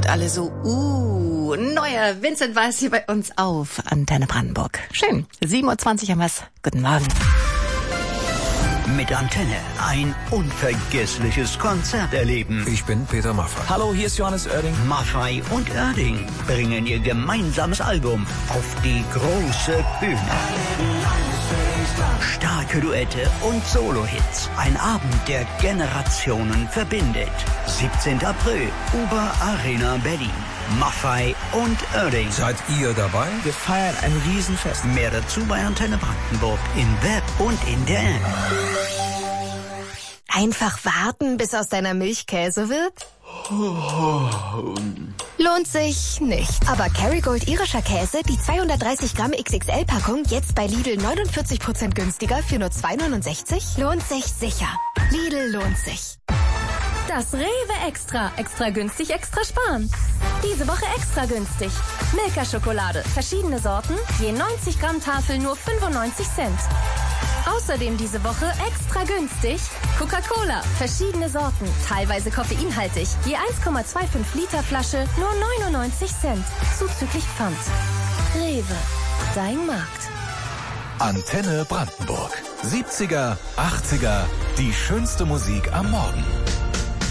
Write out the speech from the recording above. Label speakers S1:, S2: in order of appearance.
S1: Und alle so, neuer Vincent Weiss hier bei uns auf Antenne Brandenburg. Schön, 7:20 Uhr haben wir's. Guten Morgen.
S2: Mit Antenne ein unvergessliches Konzert erleben.
S3: Ich bin Peter Maffay.
S4: Hallo, hier ist Johannes Oerding.
S2: Maffay und Oerding bringen ihr gemeinsames Album auf die große Bühne. Starke Duette und Solo-Hits. Ein Abend, der Generationen verbindet. 17. April, Uber Arena Berlin. Maffay und Oerding.
S3: Seid ihr dabei?
S4: Wir feiern ein Riesenfest.
S2: Mehr dazu bei Antenne Brandenburg im Web und in der App.
S5: Einfach warten, bis aus deiner Milch Käse wird? Lohnt sich nicht. Aber Kerrygold irischer Käse, die 230 Gramm XXL-Packung, jetzt bei Lidl 49% günstiger für nur 2,69? Lohnt sich sicher. Lidl lohnt sich.
S6: Das Rewe Extra. Extra günstig, extra sparen. Diese Woche extra günstig. Milka-Schokolade. Verschiedene Sorten. Je 90 Gramm Tafel nur 95 Cent. Außerdem diese Woche extra günstig. Coca-Cola. Verschiedene Sorten. Teilweise koffeinhaltig. Je 1,25 Liter Flasche nur 99 Cent. Zuzüglich Pfand. Rewe. Dein Markt.
S7: Antenne Brandenburg. 70er, 80er. Die schönste Musik am Morgen.